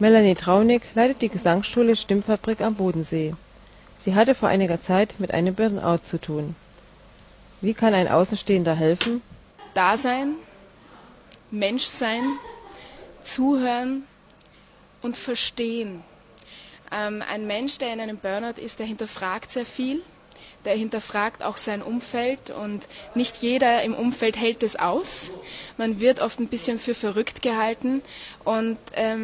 Melanie Traunig leitet die Gesangsschule Stimmfabrik am Bodensee. Sie hatte vor einiger Zeit mit einem Burnout zu tun. Wie kann ein Außenstehender helfen? Da sein, Mensch sein, zuhören und verstehen. Ein Mensch, der in einem Burnout ist, der hinterfragt sehr viel, der hinterfragt auch sein Umfeld und nicht jeder im Umfeld hält es aus. Man wird oft ein bisschen für verrückt gehalten und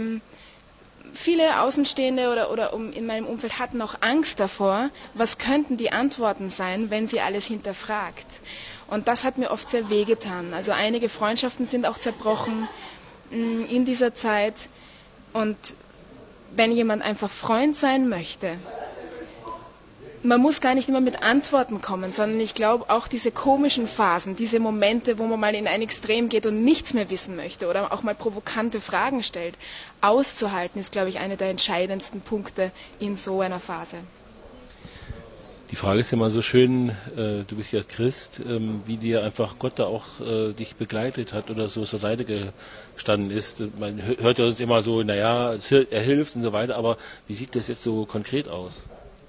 viele Außenstehende oder in meinem Umfeld hatten auch Angst davor, was könnten die Antworten sein, wenn sie alles hinterfragt. Und das hat mir oft sehr wehgetan. Also einige Freundschaften sind auch zerbrochen in dieser Zeit. Und wenn jemand einfach Freund sein möchte, man muss gar nicht immer mit Antworten kommen, sondern ich glaube auch diese komischen Phasen, diese Momente, wo man mal in ein Extrem geht und nichts mehr wissen möchte oder auch mal provokante Fragen stellt, auszuhalten, ist, glaube ich, einer der entscheidendsten Punkte in so einer Phase. Die Frage ist immer so schön, du bist ja Christ, wie dir einfach Gott da auch dich begleitet hat oder so zur Seite gestanden ist. Man hört ja uns immer so, naja, er hilft und so weiter, aber wie sieht das jetzt so konkret aus?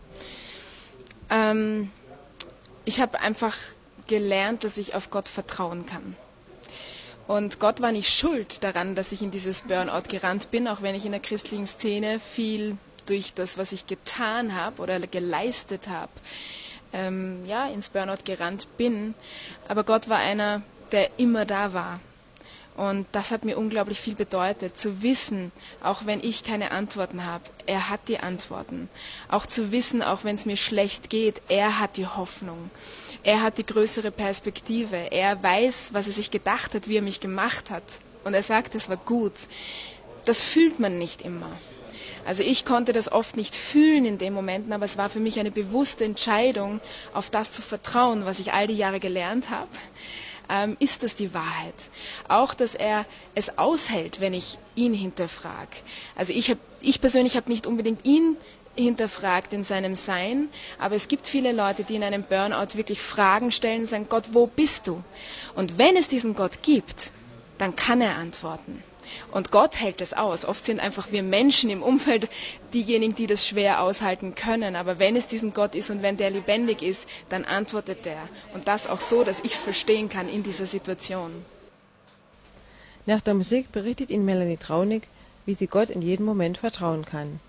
Ich habe einfach gelernt, dass ich auf Gott vertrauen kann. Und Gott war nicht schuld daran, dass ich in dieses Burnout gerannt bin, auch wenn ich in der christlichen Szene viel durch das, was ich getan habe oder geleistet habe, ins Burnout gerannt bin. Aber Gott war einer, der immer da war. Und das hat mir unglaublich viel bedeutet, zu wissen, auch wenn ich keine Antworten habe, er hat die Antworten. Auch zu wissen, auch wenn es mir schlecht geht, er hat die Hoffnung. Er hat die größere Perspektive. Er weiß, was er sich gedacht hat, wie er mich gemacht hat. Und er sagt, es war gut. Das fühlt man nicht immer. Also ich konnte das oft nicht fühlen in den Momenten, aber es war für mich eine bewusste Entscheidung, auf das zu vertrauen, was ich all die Jahre gelernt habe. Ist das die Wahrheit? Auch, dass er es aushält, wenn ich ihn hinterfrage. Also ich persönlich habe nicht unbedingt ihn hinterfragt in seinem Sein, aber es gibt viele Leute, die in einem Burnout wirklich Fragen stellen und sagen, Gott, wo bist du? Und wenn es diesen Gott gibt, dann kann er antworten. Und Gott hält es aus. Oft sind einfach wir Menschen im Umfeld diejenigen, die das schwer aushalten können. Aber wenn es diesen Gott ist und wenn der lebendig ist, dann antwortet er. Und das auch so, dass ich es verstehen kann in dieser Situation. Nach der Musik berichtet Ihnen Melanie Traunig, wie sie Gott in jedem Moment vertrauen kann.